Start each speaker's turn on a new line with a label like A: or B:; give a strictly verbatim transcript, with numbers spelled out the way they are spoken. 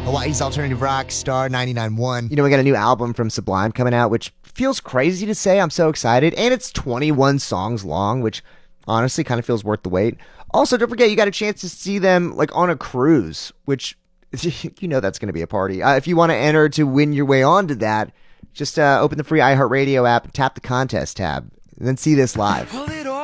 A: Hawaii's alternative rock, Star ninety-nine point one.
B: You know, we got a new album from Sublime coming out, which feels crazy to say. I'm so excited. And it's twenty-one songs long, which honestly kind of feels worth the wait. Also, don't forget, you got a chance to see them like on a cruise, which you know that's going to be a party. Uh, if you want to enter to win your way onto that, just uh, open the free iHeartRadio app and tap the contest tab, and then see this live.